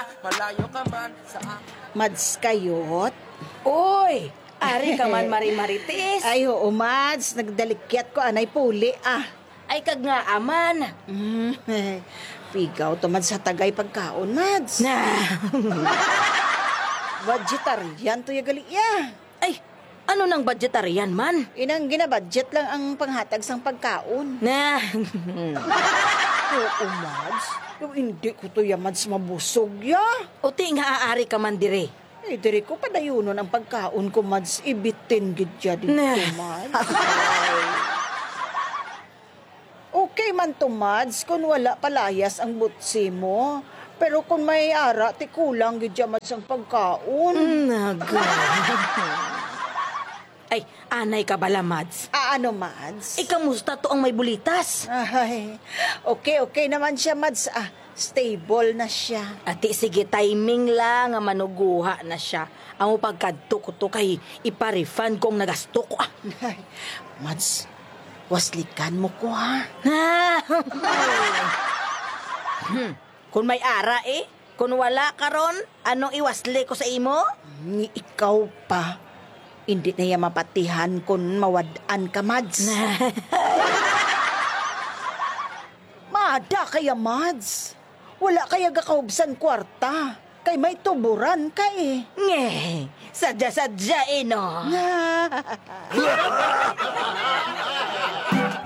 malayo ka man sa Mads kayot? Uy, ari ka man Marites. Ay, oo, Mads. Nagdalikyat ko anay puli, Ay kag nga aman. Pigaw to, Mads, sa tagay pagkaon, Mads. Na. Vegetarian to yagali, Ay, ano nang budgetarian man? Inang ginabudget lang ang panghatag sang pagkaon. Na. Oo, Mads. Yung hindi ko to Mads, mabusog, Uti nga aari ka man dire. Diri ko padayunon ang pagkaon ko, Mads. Ibitin gidya dito, Nah. Mads. Ay. Okay man to, Mads, kung wala palayas ang butsi mo. Pero kung may ara, ti kulang gidya, Mads, ang pagkaon. Naga. Ay, anay ka bala, Mads? Ano, Mads? Kamusta to ang may bulitas? Ay, okay naman siya, Mads. Stable na siya. Ati, sige, timing lang nga manuguha na siya. Ang pagkadto ko to kay iparefund kong nagasto ko. Ay, Mads, waslikan mo ko, ha? Kung may ara kung wala karon, anong iwasli ko sa imo? Ni ikaw pa. Hindi na yan mapatihan kung mawadaan ka, Mads. Maada kaya, Mads. Wala kaya gakaubsan kwarta. Kay may tuburan ka, Nge, sadya-sadya no.